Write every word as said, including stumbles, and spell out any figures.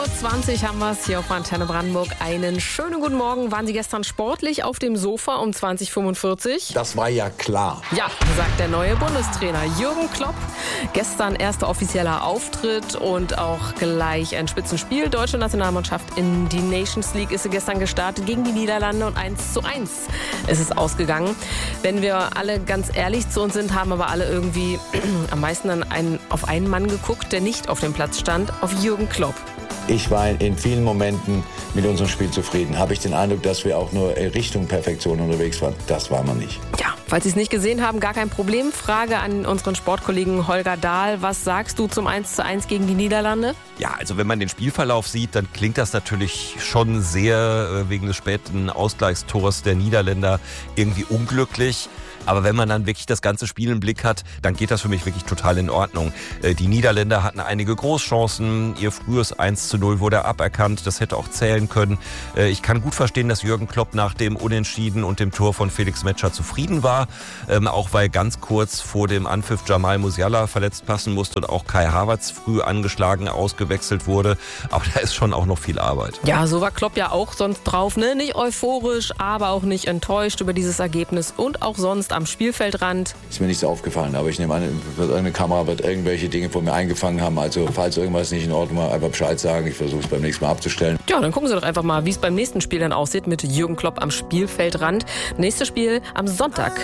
zwanzig haben wir es hier auf Antenne Brandenburg. Einen schönen guten Morgen. Waren Sie gestern sportlich auf dem Sofa um zwanzig Uhr fünfundvierzig? Das war ja klar. Ja, sagt der neue Bundestrainer Jürgen Klopp. Gestern erster offizieller Auftritt und auch gleich ein Spitzenspiel. Deutsche Nationalmannschaft in die Nations League ist sie gestern gestartet gegen die Niederlande und eins zu eins ist es ausgegangen. Wenn wir alle ganz ehrlich zu uns sind, haben aber alle irgendwie am meisten an einen, auf einen Mann geguckt, der nicht auf dem Platz stand, auf Jürgen Klopp. Ich war in vielen Momenten mit unserem Spiel zufrieden. Habe ich den Eindruck, dass wir auch nur Richtung Perfektion unterwegs waren? Das war man nicht. Ja, falls Sie es nicht gesehen haben, gar kein Problem. Frage an unseren Sportkollegen Holger Dahl. Was sagst du zum eins zu eins gegen die Niederlande? Ja, also wenn man den Spielverlauf sieht, dann klingt das natürlich schon sehr äh, wegen des späten Ausgleichstors der Niederländer irgendwie unglücklich. Aber wenn man dann wirklich das ganze Spiel im Blick hat, dann geht das für mich wirklich total in Ordnung. Die Niederländer hatten einige Großchancen. Ihr frühes eins zu null wurde aberkannt. Das hätte auch zählen können. Ich kann gut verstehen, dass Jürgen Klopp nach dem Unentschieden und dem Tor von Felix Metscher zufrieden war. Auch weil ganz kurz vor dem Anpfiff Jamal Musiala verletzt passen musste und auch Kai Havertz früh angeschlagen ausgewechselt wurde. Aber da ist schon auch noch viel Arbeit. Ja, so war Klopp ja auch sonst drauf, ne? Nicht euphorisch, aber auch nicht enttäuscht über dieses Ergebnis und auch sonst am Spielfeldrand. Ist mir nicht so aufgefallen, aber ich nehme an, irgendeine Kamera wird irgendwelche Dinge von mir eingefangen haben. Also falls irgendwas nicht in Ordnung war, einfach Bescheid sagen. Ich versuche es beim nächsten Mal abzustellen. Ja, dann gucken Sie doch einfach mal, wie es beim nächsten Spiel dann aussieht mit Jürgen Klopp am Spielfeldrand. Nächstes Spiel am Sonntag.